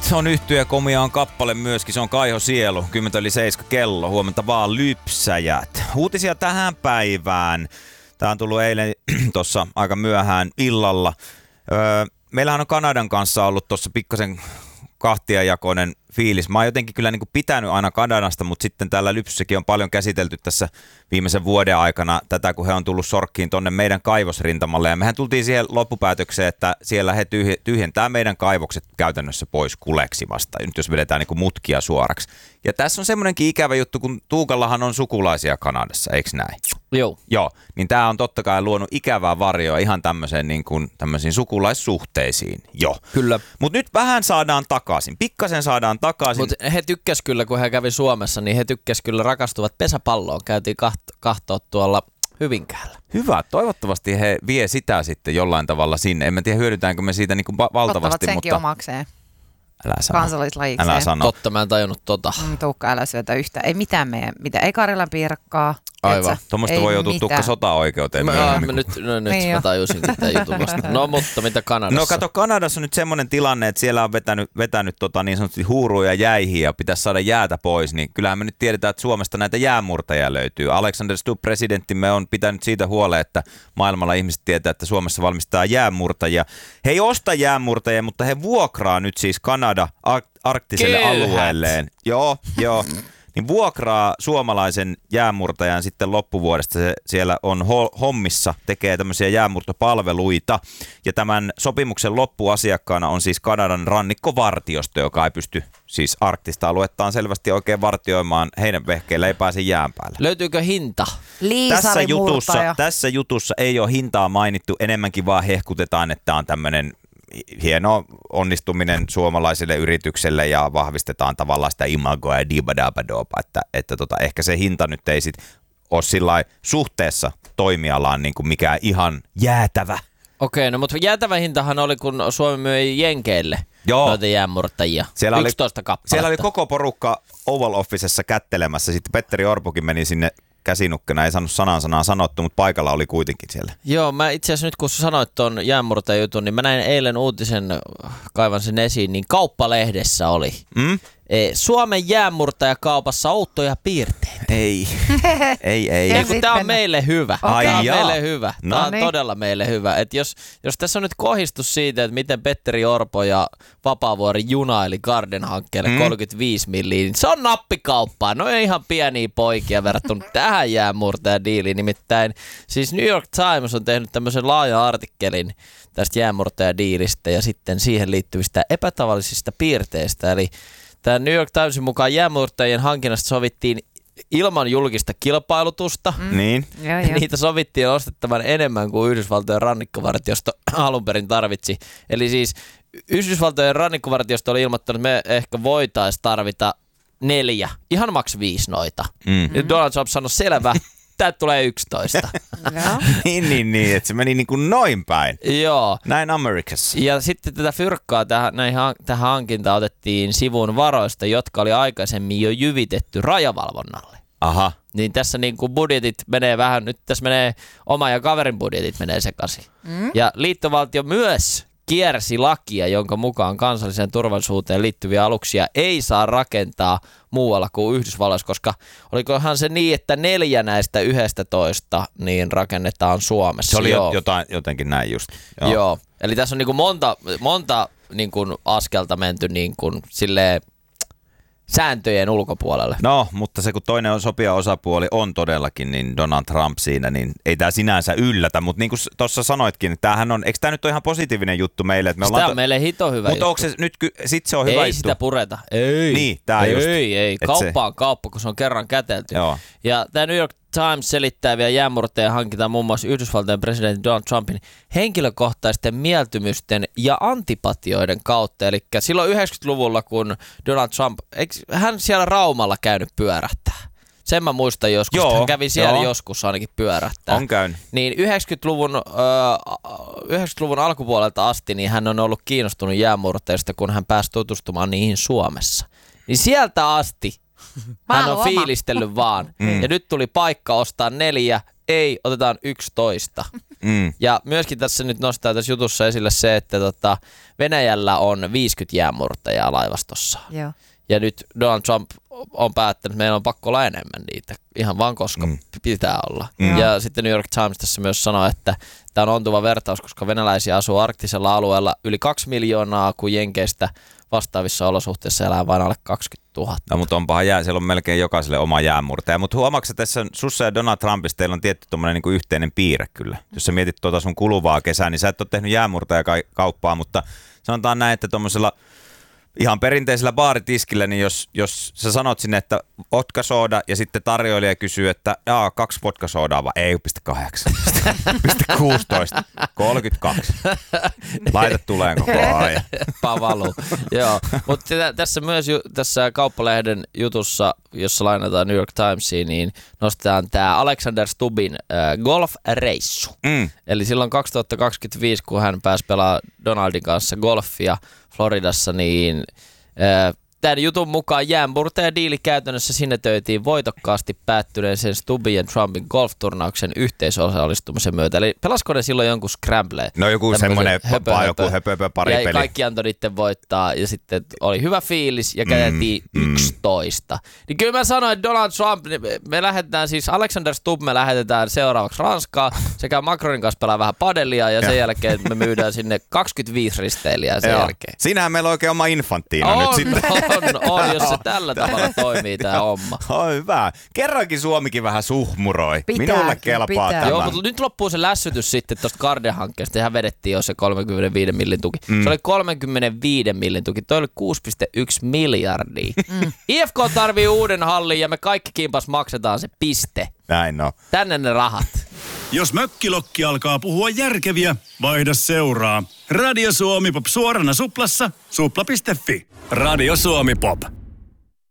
on yhtye komiaan kappale myöskin, se on Kaiho Sielu, 10:07 kello, huomenta vaan lypsäjät. Uutisia tähän päivään. Tää on tullut eilen tuossa aika myöhään illalla. Meillähän on Kanadan kanssa ollut tuossa pikkasen kahtiajakoinen fiilis. Mä oon jotenkin kyllä niin kuin pitänyt aina Kanadasta, mutta sitten täällä Lypsyssäkin on paljon käsitelty tässä viimeisen vuoden aikana tätä, kun he on tullut sorkkiin tonne meidän kaivosrintamalle. Ja mehän tultiin siihen loppupäätökseen, että siellä he tyhjentää meidän kaivokset käytännössä pois kuleksimasta, nyt jos vedetään niin kuin mutkia suoraksi. Ja tässä on semmoinenkin ikävä juttu, kun Tuukallahan on sukulaisia Kanadassa, eikö näin? Joo, niin tää on totta kai luonut ikävää varjoa ihan tämmöiseen niin kuin tämmöisiin sukulaissuhteisiin. Joo. Kyllä. Mut nyt vähän saadaan takaisin. Pikkasen saadaan takaisin. Mut he tykkäs kyllä, kun he kävi Suomessa, niin he tykkäs kyllä, rakastuvat pesäpalloon. Käytiin kahtoa tuolla Hyvinkäällä. Hyvä. Toivottavasti he vie sitä sitten jollain tavalla sinne. En mä tiedä, hyödytäänkö me siitä niin kuin valtavasti, ottavat senkin mutta omakseen. Älä sano. Kansallislajikseen. Älä sano. Totta, mä en tajunnut tota. Tuukka, älä syötä yhtään. Ei mitään ei Karjalan piirakkaa. Aivan. Tuommoista voi joutua Tuukka sotaoikeuteen. Nyt mä tajusin tämän jutun vasta. No mutta mitä Kanadassa? No kato, Kanadassa on nyt semmoinen tilanne, että siellä on vetänyt niin sanotusti huuruja jäihin ja pitäisi saada jäätä pois. Niin kyllähän me nyt tiedetään, että Suomesta näitä jäämurtajia löytyy. Alexander Stubb, presidenttimme, on pitänyt siitä huolen, että maailmalla ihmiset tietää, että Suomessa valmistaa jäämurtajia. He ei osta jäämurtajia, mutta he vuokraa nyt siis Kanada arktiselle alueelleen. Joo. Niin vuokraa suomalaisen jäämurtajan sitten loppuvuodesta. Se siellä on hommissa, tekee tämmöisiä jäämurtopalveluita. Ja tämän sopimuksen loppuasiakkaana on siis Kanadan rannikkovartiosto, joka ei pysty siis arktista aluettaan selvästi oikein vartioimaan. Heidän vehkeillä ei pääse jään päälle. Löytyykö hinta? Tässä jutussa ei ole hintaa mainittu, enemmänkin vaan hehkutetaan, että on tämmöinen hieno onnistuminen suomalaiselle yritykselle ja vahvistetaan tavallaan sitä imagoa ja dibadabadopa, että ehkä se hinta nyt ei sit ole sillai suhteessa toimialaan niin kuin mikään ihan jäätävä. Okei, no mutta jäätävä hintahan oli, kun Suomi myi Jenkeille noita jäänmurtajia. 11 kappaletta. Siellä oli koko porukka Oval Officessa kättelemässä, sitten Petteri Orpokin meni sinne käsinukkena, ei saanut sanaa sanottu, mutta paikalla oli kuitenkin siellä. Joo, mä itse asiassa nyt kun sä sanoit ton jäänmurtajajutun, niin mä näin eilen uutisen, kaivan sen esiin, niin Kauppalehdessä oli. Suomen jäänmurtajakaupassa outoja piirteitä. Ei. Tää on meille hyvä. Okay. Tää on meille hyvä. No, tää on todella meille hyvä. Et jos tässä on nyt kohistus siitä, että miten Petteri Orpo ja Vapaavuori junaili Garden-hankkeelle 35 milliä, niin se on nappikauppaa. No ei ihan pieniä poikia verrattuna tähän jäänmurtajadiiliin. Nimittäin siis New York Times on tehnyt tämmöisen laajan artikkelin tästä jäänmurtajadiilistä ja sitten siihen liittyvistä epätavallisista piirteistä. Eli tämä New York Timesin mukaan jäänmurtajien hankinnasta sovittiin ilman julkista kilpailutusta. Niin. Niitä sovittiin ostettavan enemmän kuin Yhdysvaltojen rannikkovartiosto alun perin tarvitsi. Eli siis Yhdysvaltojen rannikkovartiosto oli ilmoittanut, että me ehkä voitaisiin tarvita 4, ihan maks 5 noita. Ja Donald Trump sanoi selvä. Täältä tulee 11. niin, että se meni niin kuin noin päin. Joo. Näin Amerikassa. Ja sitten tätä fyrkkaa tähän hankintaan otettiin sivun varoista, jotka oli aikaisemmin jo jyvitetty rajavalvonnalle. Aha. Niin tässä niin kuin budjetit menee vähän, nyt tässä menee oma ja kaverin budjetit menee sekaisin. Ja liittovaltio myös kiersi lakia, jonka mukaan kansalliseen turvallisuuteen liittyviä aluksia ei saa rakentaa muualla kuin Yhdysvalloissa, koska olikohan se niin, että 4 näistä 11 niin rakennetaan Suomessa. Se oli jotenkin näin just. Joo. Eli tässä on niin kuin monta niin kuin askelta menty niin kuin silleen sääntöjen ulkopuolelle. No, mutta se kun toinen on sopia osapuoli on todellakin niin Donald Trump siinä, niin ei tämä sinänsä yllätä, mutta niin kuin tuossa sanoitkin, että tämähän on, eikö tämä nyt ole ihan positiivinen juttu meille? Että sitä on meille hito hyvä mutta juttu. onko se nyt, sit se on hyvä ei juttu? Sitä pureta. Ei. Niin, tämä just. Ei. Kauppa on kauppa, kun se on kerran kätelty. Joo. Ja tämä New York Times selittää vielä jäänmurtajia hankitaan muun muassa Yhdysvaltojen presidentti Donald Trumpin henkilökohtaisten mieltymysten ja antipatioiden kautta. Eli silloin 90-luvulla, kun Donald Trump, hän siellä Raumalla käynyt pyörähtää? Sen mä muistan joskus, hän kävi siellä joskus ainakin pyörähtää. On käynyt. Niin 90-luvun alkupuolelta asti niin hän on ollut kiinnostunut jäänmurtajista, kun hän pääsi tutustumaan niihin Suomessa. Niin sieltä asti hän on fiilistellyt vaan. Ja nyt tuli paikka ostaa 4, ei, otetaan 11. Ja myöskin tässä nyt nostaa tässä jutussa esille se, että Venäjällä on 50 jäänmurtajaa laivastossa. Joo. Ja nyt Donald Trump on päättänyt, että meillä on pakko olla enemmän niitä, ihan vaan koska pitää olla. Ja sitten New York Times tässä myös sanoi, että tämä on ontuva vertaus, koska venäläisiä asuu arktisella alueella yli 2 miljoonaa, kun jenkeistä vastaavissa olosuhteissa elää vain alle 20 000. No, mutta onpahan siellä on melkein jokaiselle oma jäänmurtaja. Mutta huomaatko tässä sussa ja Donald Trumpista, teillä on tietty tommoinen niinku yhteinen piirre kyllä. Jos sä mietit sun kuluvaa kesää, niin sä et ole tehnyt jäänmurtajakauppaa, mutta sanotaan näin, että tuommoisella ihan perinteisellä baaritiskillä, niin jos sä sanot sinne, että vodka-sooda ja sitten tarjoilija kysyy, että 2 vodka-soodaa vaan, ei, 8, 16, 32. Laita tuleen koko ajan. Pavalu. Joo, mutta tässä myös tässä Kauppalehden jutussa, jossa lainataan New York Timesiin, niin nostetaan tämä Alexander Stubbin golf-reissu. Eli silloin 2025, kun hän pääsi pelaamaan Donaldin kanssa golfia Floridassa, niin tämän jutun mukaan jäänmurtajadiili käytännössä sinetöitiin voitokkaasti päättyneen sen Stubbin ja Trumpin golfturnauksen yhteisosallistumisen myötä. Eli pelasko ne silloin jonkun scramble? No joku semmoinen joku höpö pari peli. Ja kaikki antoi niiden voittaa ja sitten oli hyvä fiilis ja käytettiin 11. Niin kyllä mä sanoin, että Donald Trump, me lähetetään siis Alexander Stubb, me lähetetään seuraavaksi Ranskaa sekä Macronin kanssa pelaa vähän padellia ja sen jälkeen me myydään sinne 25 risteilijää sen jälkeen. Siinähän meillä on oikein oma Infantino nyt sitten. On, jos se tällä tavalla toimii tämä homma. On hyvä. Kerrankin Suomikin vähän suhmuroi. Minulle kelpaa tämä. Joo, mutta nyt loppuu se lässytys sitten tuosta Garden-hankkeesta. Ihan vedettiin jo se 35 millin tuki. Se oli 35 millin tuki. Toi oli 6,1 miljardia. IFK tarvii uuden hallin ja me kaikki kimpas maksetaan se piste. Näin no. Tänne ne rahat. Jos mökkilokki alkaa puhua järkeviä, vaihda seuraa. Radio Suomi Pop suorana suplassa, supla.fi. Radio Suomi Pop.